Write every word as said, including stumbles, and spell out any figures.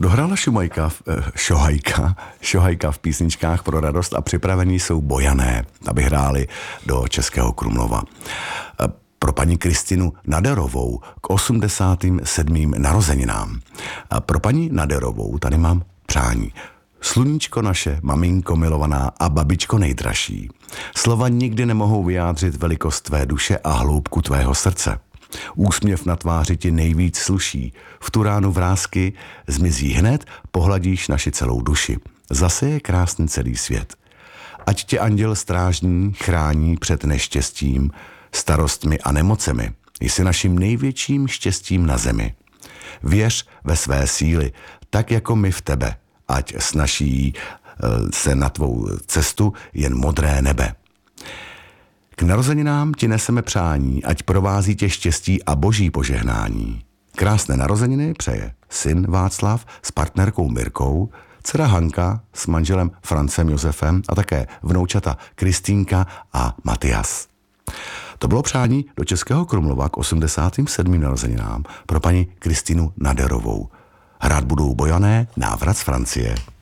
Dohrála Šumajka, eh, Šohajka, Šohajka v písničkách pro radost a připravení jsou Bojané, aby hráli do Českého Krumlova. Eh, pro paní Kristinu Naderovou k osmdesátým sedmým narozeninám. A pro paní Naderovou tady mám přání. Sluníčko naše, maminko milovaná a babičko nejdražší. Slova nikdy nemohou vyjádřit velikost tvé duše a hloubku tvého srdce. Úsměv na tváři ti nejvíc sluší. V tu ránu vrásky zmizí hned, pohladíš naši celou duši. Zase je krásný celý svět. Ať tě anděl strážní chrání před neštěstím, starostmi a nemocemi. Jsi naším největším štěstím na zemi. Věř ve své síly, tak jako my v tebe. Ať snaží se na tvou cestu jen modré nebe. K narozeninám ti neseme přání, ať provází tě štěstí a boží požehnání. Krásné narozeniny přeje syn Václav s partnerkou Mirkou, dcera Hanka s manželem Francem Josefem a také vnoučata Kristýnka a Matias. To bylo přání do Českého Krumlova k osmdesátým sedmým narozeninám pro paní Kristinu Naderovou. Hrát budou Bojané, návrat z Francie.